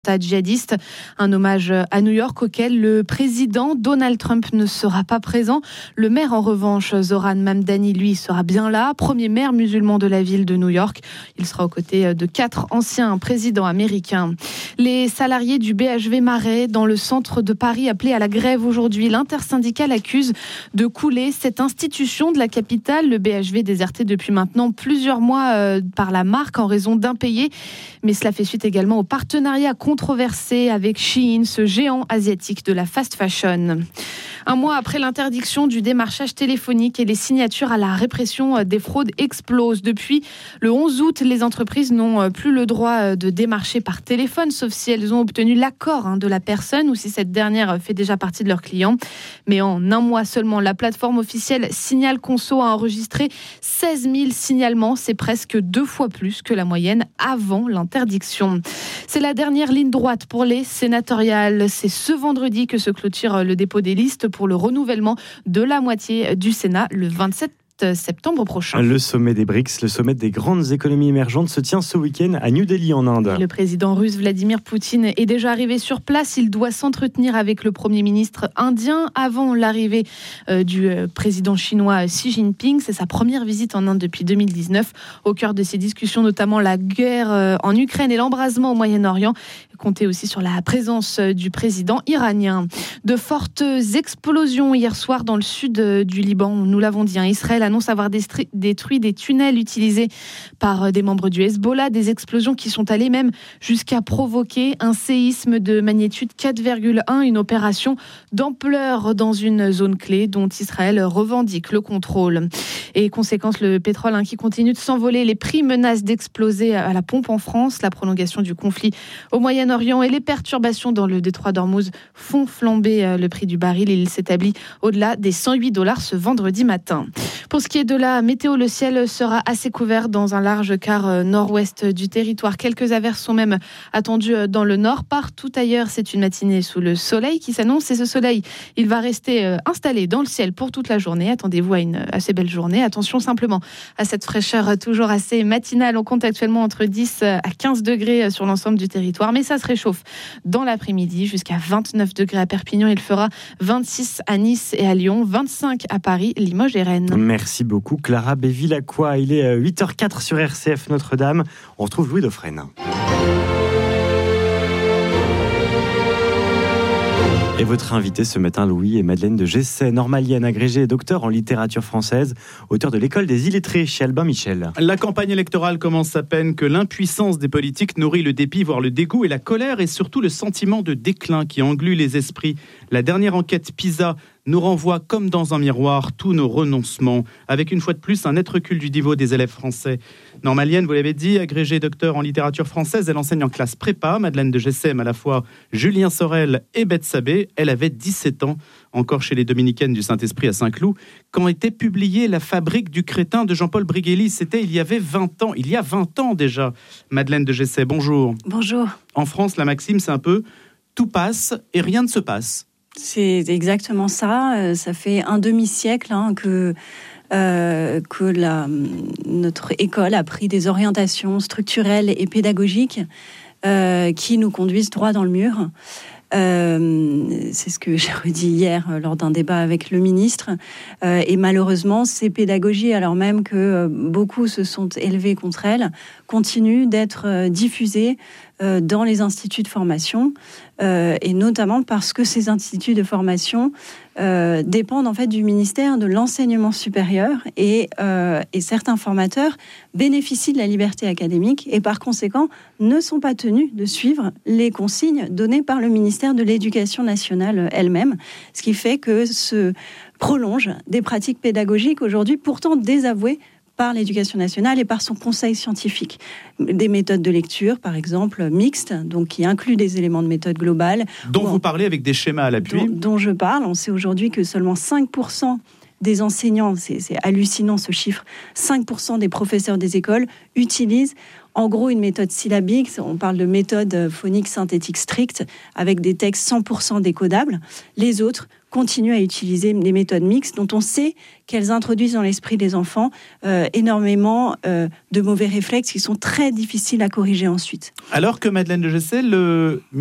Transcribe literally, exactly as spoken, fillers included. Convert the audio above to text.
djihadiste, un hommage à New York auquel le président Donald Trump ne sera pas présent. Le maire, en revanche, Zoran Mamdani, lui, sera bien là, premier maire musulman de la ville de New York. Il sera aux côtés de quatre anciens présidents américains. Les salariés du B H V Marais dans le centre de Paris appelés à la grève aujourd'hui. L'intersyndicale accuse de couler cette institution de la capitale. Le B H V déserté depuis maintenant plusieurs mois euh, par la marque en raison d'impayés. Mais cela fait suite également au partenariat controversé avec Shein, ce géant asiatique de la fast fashion. Un mois après l'interdiction du démarchage téléphonique et les signatures à la répression des fraudes explosent. Depuis le onze août, les entreprises n'ont plus le droit de démarcher par téléphone, sauf si elles ont obtenu l'accord de la personne ou si cette dernière fait déjà partie de leurs clients. Mais en un mois seulement, la plateforme officielle Signal Conso a enregistré seize mille signalements. C'est presque deux fois plus que la moyenne avant l'interdiction. C'est la dernière ligne droite pour les sénatoriales. C'est ce vendredi que se clôture le dépôt des listes pour le renouvellement de la moitié du Sénat le vingt-sept septembre prochain. Le sommet des B R I C S, le sommet des grandes économies émergentes, se tient ce week-end à New Delhi en Inde. Le président russe Vladimir Poutine est déjà arrivé sur place. Il doit s'entretenir avec le Premier ministre indien avant l'arrivée euh, du euh, président chinois Xi Jinping. C'est sa première visite en Inde depuis deux mille dix-neuf. Au cœur de ces discussions, notamment la guerre euh, en Ukraine et l'embrasement au Moyen-Orient. Comptez aussi sur la présence du président iranien. De fortes explosions hier soir dans le sud du Liban. Nous l'avons dit, hein, Israël annonce avoir détruit des tunnels utilisés par des membres du Hezbollah. Des explosions qui sont allées même jusqu'à provoquer un séisme de magnitude quatre virgule un. Une opération d'ampleur dans une zone clé dont Israël revendique le contrôle. Et conséquence, le pétrole hein, qui continue de s'envoler. Les prix menacent d'exploser à la pompe en France. La prolongation du conflit au Moyen-Orient et les perturbations dans le détroit d'Ormuz font flamber le prix du baril. Il s'établit au-delà des cent huit dollars ce vendredi matin. Pour ce qui est de la météo, le ciel sera assez couvert dans un large quart nord-ouest du territoire. Quelques averses sont même attendues dans le nord. Partout ailleurs, c'est une matinée sous le soleil qui s'annonce. Et ce soleil, il va rester installé dans le ciel pour toute la journée. Attendez-vous à une assez belle journée. Attention simplement à cette fraîcheur toujours assez matinale. On compte actuellement entre dix à quinze degrés sur l'ensemble du territoire. Mais ça se réchauffe dans l'après-midi jusqu'à vingt-neuf degrés à Perpignan. Il fera vingt-six à Nice et à Lyon, vingt-cinq à Paris, Limoges et Rennes. Merci beaucoup Clara Bévillacqua. Il est huit heures quatre sur R C F Notre-Dame. On retrouve Louis Dauphren. Et votre invité ce matin, Louis, est Madeleine de Gessay, normalienne, agrégée et docteur en littérature française, auteur de l'École des illettrés chez Albin Michel. La campagne électorale commence à peine que l'impuissance des politiques nourrit le dépit, voire le dégoût et la colère, et surtout le sentiment de déclin qui englue les esprits. La dernière enquête PISA nous renvoie comme dans un miroir tous nos renoncements, avec une fois de plus un net recul du niveau des élèves français. Normalienne, vous l'avez dit, agrégée docteur en littérature française, elle enseigne en classe prépa. Madeleine de Gessay aime à la fois Julien Sorel et Bethsabée. Elle avait dix-sept ans, encore chez les Dominicaines du Saint-Esprit à Saint-Cloud, quand était publiée La Fabrique du crétin de Jean-Paul Brigelli. C'était il y avait vingt ans, il y a vingt ans déjà. Madeleine de Gessay, bonjour. Bonjour. En France, la maxime, c'est un peu « tout passe et rien ne se passe ». C'est exactement ça. Ça fait un demi-siècle hein, que, euh, que la, notre école a pris des orientations structurelles et pédagogiques euh, qui nous conduisent droit dans le mur. Euh, c'est ce que j'ai redit hier lors d'un débat avec le ministre. Euh, et malheureusement, ces pédagogies, alors même que beaucoup se sont élevés contre elles, continuent d'être diffusées euh, dans les instituts de formation, euh, et notamment parce que ces instituts de formation euh, dépendent en fait du ministère de l'enseignement supérieur et, euh, et certains formateurs bénéficient de la liberté académique et par conséquent ne sont pas tenus de suivre les consignes données par le ministère de l'Éducation nationale elle-même, ce qui fait que se prolongent des pratiques pédagogiques aujourd'hui pourtant désavouées par l'Éducation nationale et par son conseil scientifique. Des méthodes de lecture, par exemple, mixtes, donc qui incluent des éléments de méthode globale. Dont vous parlez avec des schémas à l'appui. Dont, dont je parle. On sait aujourd'hui que seulement cinq pour cent des enseignants, c'est, c'est hallucinant ce chiffre, cinq pour cent des professeurs des écoles utilisent en gros une méthode syllabique. On parle de méthode phonique synthétique stricte avec des textes cent pour cent décodables. Les autres continuent à utiliser des méthodes mixtes dont on sait qu'elles introduisent dans l'esprit des enfants euh, énormément euh, de mauvais réflexes qui sont très difficiles à corriger ensuite. Alors que Madeleine de Gessé, le